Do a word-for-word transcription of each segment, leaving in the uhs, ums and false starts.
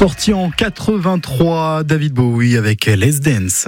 Sorti en quatre-vingt-trois, David Bowie avec Let's Dance.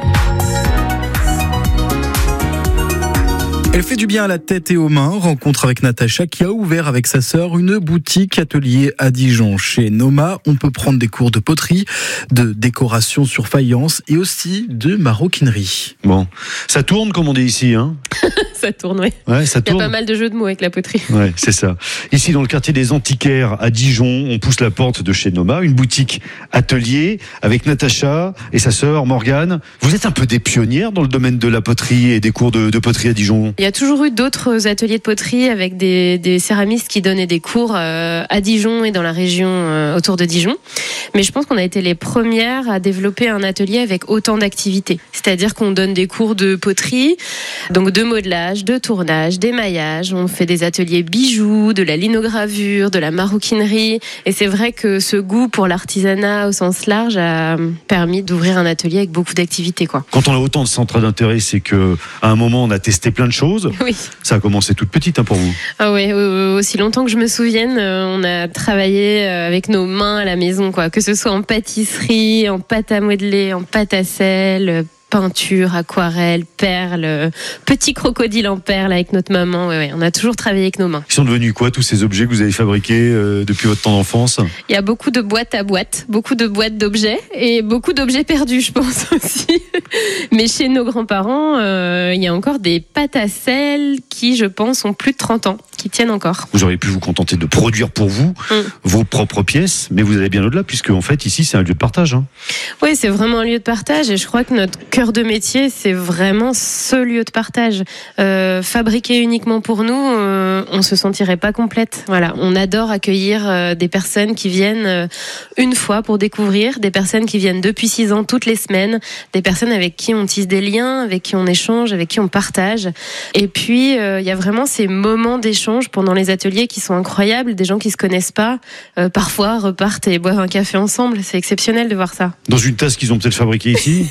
Elle fait du bien à la tête et aux mains. Rencontre avec Natacha qui a ouvert avec sa sœur une boutique atelier à Dijon. Chez Noma, on peut prendre des cours de poterie, de décoration sur faïence et aussi de maroquinerie. Bon, ça tourne comme on dit ici, hein. Ça tourne, oui. Ouais, ça tourne. Il y a pas mal de jeux de mots avec la poterie. Ouais, c'est ça. Ici, dans le quartier des Antiquaires à Dijon, on pousse la porte de chez Noma, une boutique atelier avec Natacha et sa sœur Morgane. Vous êtes un peu des pionnières dans le domaine de la poterie et des cours de, de poterie à Dijon. Il y a toujours eu d'autres ateliers de poterie avec des, des céramistes qui donnaient des cours euh, à Dijon et dans la région euh, autour de Dijon. Mais je pense qu'on a été les premières à développer un atelier avec autant d'activités. C'est-à-dire qu'on donne des cours de poterie, donc de modelage, de tournage, d'émaillage. On fait des ateliers bijoux, de la linogravure, de la maroquinerie. Et c'est vrai que ce goût pour l'artisanat au sens large a permis d'ouvrir un atelier avec beaucoup d'activités, quoi. Quand on a autant de centres d'intérêt, c'est que à un moment on a testé plein de choses. Oui. Ça a commencé toute petite, hein, pour vous. Ah oui, aussi longtemps que je me souvienne, on a travaillé avec nos mains à la maison, quoi. Que ce soit en pâtisserie, en pâte à modeler, en pâte à sel, peinture, aquarelle, perles, petit crocodile en perles avec notre maman. Ouais, ouais, on a toujours travaillé avec nos mains. Ils sont devenus quoi, tous ces objets que vous avez fabriqués euh, depuis votre temps d'enfance ? Il y a beaucoup de boîtes à boîtes, beaucoup de boîtes d'objets et beaucoup d'objets perdus, je pense aussi. Mais chez nos grands-parents, euh, il y a encore des pâtes à sel qui, je pense, ont plus de trente ans, qui tiennent encore. Vous auriez pu vous contenter de produire pour vous mm. vos propres pièces, mais vous allez bien au-delà, puisque en fait, ici, c'est un lieu de partage. Hein. Oui, c'est vraiment un lieu de partage et je crois que notre cœur de métier, c'est vraiment ce lieu de partage. Euh, fabriquer uniquement pour nous, euh, on se sentirait pas complète. Voilà, on adore accueillir euh, des personnes qui viennent euh, une fois pour découvrir, des personnes qui viennent depuis six ans toutes les semaines, des personnes avec qui on tisse des liens, avec qui on échange, avec qui on partage. Et puis, il euh, y a vraiment ces moments d'échange pendant les ateliers qui sont incroyables. Des gens qui se connaissent pas, euh, parfois repartent et boivent un café ensemble. C'est exceptionnel de voir ça. Dans une tasse qu'ils ont peut-être fabriquée ici.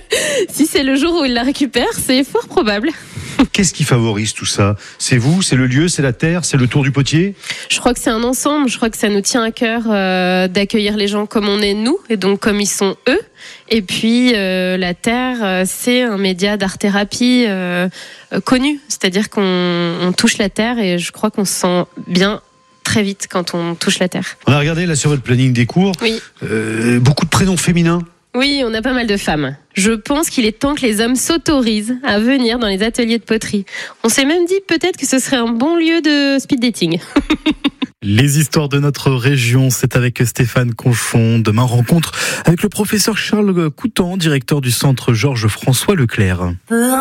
Si c'est le jour où ils la récupèrent, c'est fort probable. Qu'est-ce qui favorise tout ça ? C'est vous, c'est le lieu, c'est la terre, c'est le tour du potier ? Je crois que c'est un ensemble. Je crois que ça nous tient à cœur euh, d'accueillir les gens comme on est nous et donc comme ils sont eux. Et puis euh, la terre, euh, c'est un média d'art-thérapie euh, euh, connu. C'est-à-dire qu'on on touche la terre et je crois qu'on se sent bien très vite quand on touche la terre. On a regardé là sur votre planning des cours. Oui. Euh, beaucoup de prénoms féminins. Oui, on a pas mal de femmes. Je pense qu'il est temps que les hommes s'autorisent à venir dans les ateliers de poterie. On s'est même dit peut-être que ce serait un bon lieu de speed dating. Les histoires de notre région, c'est avec Stéphane Conchon. Demain, rencontre avec le professeur Charles Coutan, directeur du centre Georges-François Leclerc.